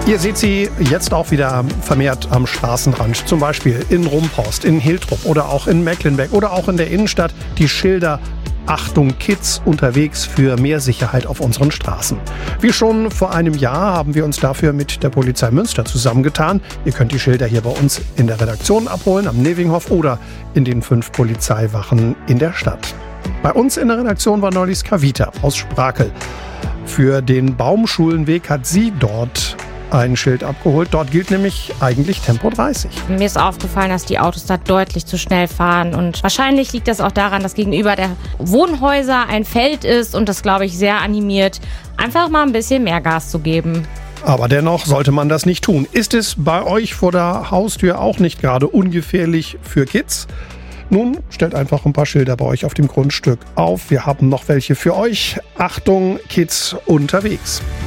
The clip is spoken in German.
Ihr seht sie jetzt auch wieder vermehrt am Straßenrand, zum Beispiel in Rumpost, in Hiltrup oder auch in Mecklenbeck oder auch in der Innenstadt. Die Schilder: Achtung Kids unterwegs für mehr Sicherheit auf unseren Straßen. Wie schon vor einem Jahr haben wir uns dafür mit der Polizei Münster zusammengetan. Ihr könnt die Schilder hier bei uns in der Redaktion abholen, am Nevinghof oder in den 5 Polizeiwachen in der Stadt. Bei uns in der Redaktion war neulich Skavita aus Sprakel. Für den Baumschulenweg hat sie dort ein Schild abgeholt. Dort gilt nämlich eigentlich Tempo 30. Mir ist aufgefallen, dass die Autos da deutlich zu schnell fahren. Und wahrscheinlich liegt das auch daran, dass gegenüber der Wohnhäuser ein Feld ist und das, glaube ich, sehr animiert, einfach mal ein bisschen mehr Gas zu geben. Aber dennoch sollte man das nicht tun. Ist es bei euch vor der Haustür auch nicht gerade ungefährlich für Kids? Nun, stellt einfach ein paar Schilder bei euch auf dem Grundstück auf. Wir haben noch welche für euch. Achtung, Kids unterwegs.